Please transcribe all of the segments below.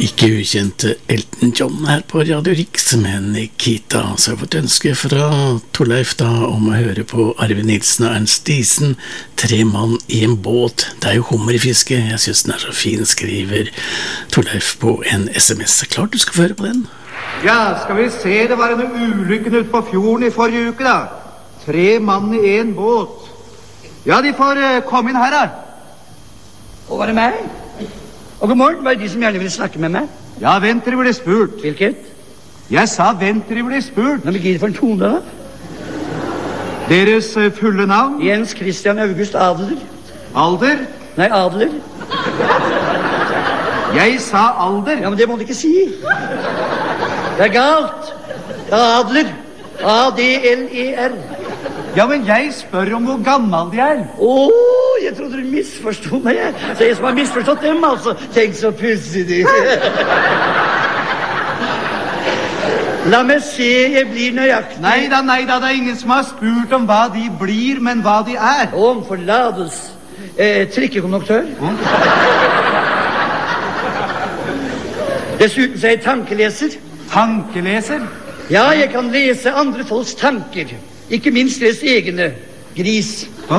Ikke ukjente Elton John her på Radio Riks med Nikita. Så jeg har fått ønske fra Torleif da om å høre på Arvid Nilsen og Ernst Diesen, 3 mann i en båt. Det er jo hummer i fiske. Jeg synes den er så fin, skriver Torleif på en SMS. Klart du skal få høre på den. Ja, skal vi se, det var en ulykken ut på fjorden i forrige uke da. 3 mann i en båt. Ja, de får komme inn her da. Og var det meg? Og god morgen, var det de som gjerne ville snakke med meg? Ja, vent dere ble spurt. Hvilket? Jeg sa vent dere ble spurt. Nå, men gir det for en tone da? Deres fulle navn? Jens Christian August Adler. Alder? Nei, Adler. Jeg sa alder. Ja, men det må du ikke si. Det er galt. Det er Adler. A-D-L-E-R. Ja, men jeg spør om hvor gammel de er. Jeg trodde du misforstod meg. Så jeg som har misforstått dem, altså. Tenk så pussig de. La meg se, jeg blir nøyaktig. Nei da, det er ingen som har spurt om hva de blir, men hva de er. Om forlatelse. Trikkekonduktør. Dessuten så er jeg tankeleser. Tankeleser? Ja, jeg kan lese andre folks tanker. Ikke minst deres egne. Gris. Hva?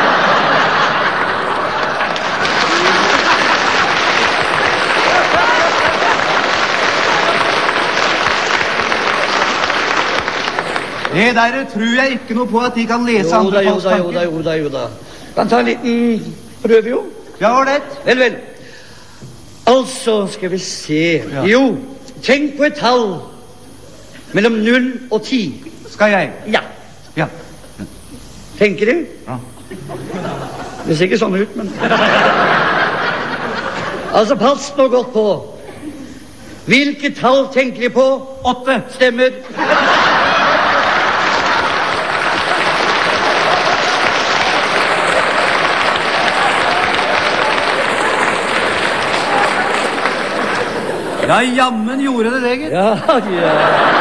Det der tror jeg ikke noe på at de kan lese andre folks tanker. Jo da. Kan ta en liten prøve, jo. Ja, ålreit. Vel. Altså, skal vi se. Ja. Jo, tenk på et tall mellom 0 og 10. Skal jeg? Ja. Ja. Tenker du? Ja. Det ser ikke sånn ut, men... Altså, pass nå godt på. Hvilket tall tenker de på? 8. Stemmer. Ja, jammen gjorde det, gitt. Ja.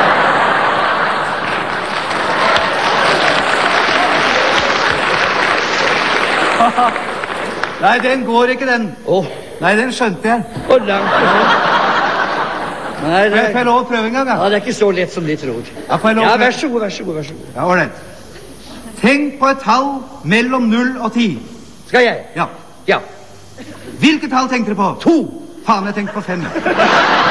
Nei, den går ikke, den. Nei, den skjønte jeg. Og langt på sånn. Nei, det Får jeg lov å prøve en gang, da? Ja, det er ikke så lett som de tror. Ja, får jeg lov å Ja, prøve? vær så god. Ja, ålreit. Tenk på et tall mellom 0 og 10. Skal jeg? Ja. Ja. Hvilket tall tenkte dere på? 2. Faen, jeg tenkte på 5.